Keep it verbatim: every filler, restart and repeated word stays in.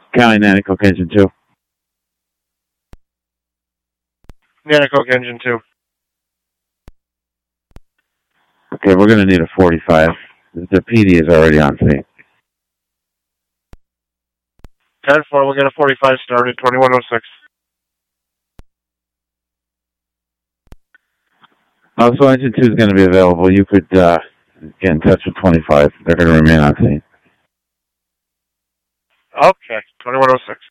County Nanticoke Engine two. Nanticoke Engine two. Okay, we're going to need a forty-five. The P D is already on scene. ten four, we'll get a forty-five started, twenty-one oh six. Also, Engine two is going to be available. You could uh, get in touch with twenty-five. They're going to remain on scene. Okay, twenty-one oh six.